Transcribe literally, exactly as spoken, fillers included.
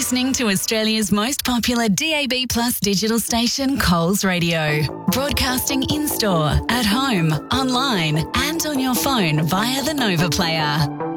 listening to Australia's most popular D A B Plus digital station, Coles Radio. Broadcasting in-store, at home, online and on your phone via the Nova Player.